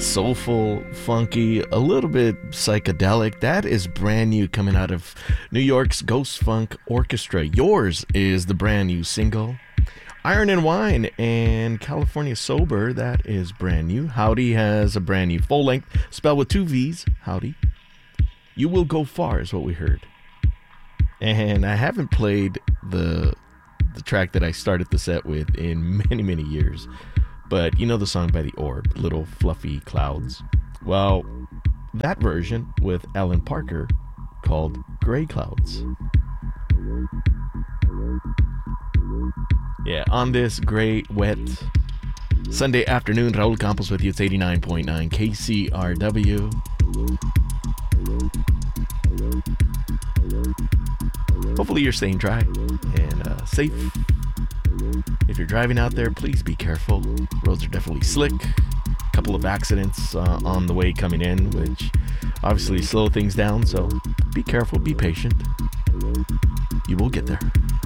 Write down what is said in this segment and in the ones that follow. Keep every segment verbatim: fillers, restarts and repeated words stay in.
soulful, funky, a little bit psychedelic. That is brand new, coming out of New York's Ghost Funk Orchestra. Yours is the brand new single. Iron and Wine and California Sober, that is brand new. Howdy has a brand new full length, spelled with two V's. Howdy. You Will Go Far is what we heard. And I haven't played the the track that I started the set with in many, many years. But you know the song by The Orb, Little Fluffy Clouds? Well, that version with Alan Parker called Gray Clouds. Yeah, on this gray, wet Sunday afternoon, Raul Campos with you. It's eighty-nine point nine K C R W. Hopefully you're staying dry and uh, safe. If you're driving out there, please be careful. Roads are definitely slick. A couple of accidents uh, on the way coming in, which obviously slow things down. So be careful, be patient. You will get there.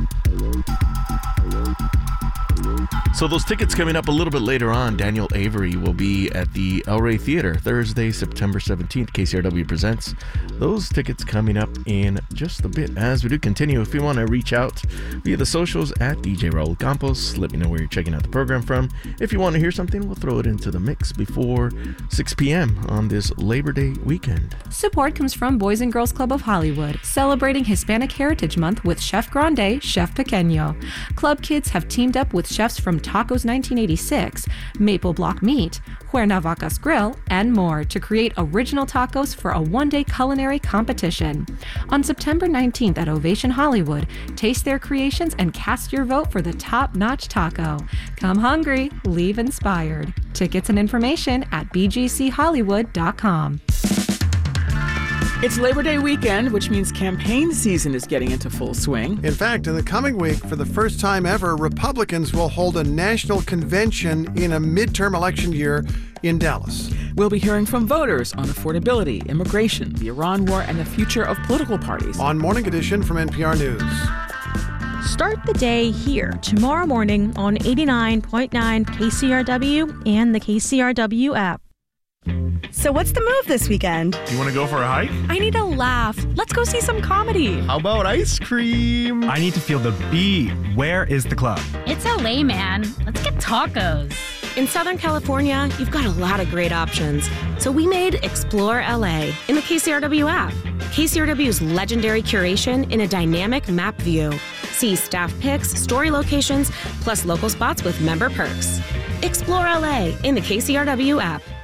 So those tickets coming up a little bit later on. Daniel Avery will be at the El Rey Theater Thursday, September seventeenth. K C R W presents. Those tickets coming up in just a bit. As we do continue, if you want to reach out via the socials at D J Raul Campos, let me know where you're checking out the program from. If you want to hear something, we'll throw it into the mix before six p.m. on this Labor Day weekend. Support comes from Boys and Girls Club of Hollywood, celebrating Hispanic Heritage Month with Chef Grande, Chef Pequeño. Club kids have teamed up with chefs from Tacos nineteen eighty-six, Maple Block Meat, Cuernavacas Grill, and more to create original tacos for a one-day culinary competition. On September nineteenth at Ovation Hollywood, taste their creations and cast your vote for the top-notch taco. Come hungry, leave inspired. Tickets and information at b g c hollywood dot com. It's Labor Day weekend, which means campaign season is getting into full swing. In fact, in the coming week, for the first time ever, Republicans will hold a national convention in a midterm election year in Dallas. We'll be hearing from voters on affordability, immigration, the Iran war, and the future of political parties. On Morning Edition from N P R News. Start the day here tomorrow morning on eighty-nine point nine K C R W and the K C R W app. So what's the move this weekend? You want to go for a hike? I need a laugh. Let's go see some comedy. How about ice cream? I need to feel the beat. Where is the club? It's L A, man. Let's get tacos. In Southern California, you've got a lot of great options. So we made Explore L A in the K C R W app. K C R W's legendary curation in a dynamic map view. See staff pics, story locations, plus local spots with member perks. Explore L A in the K C R W app.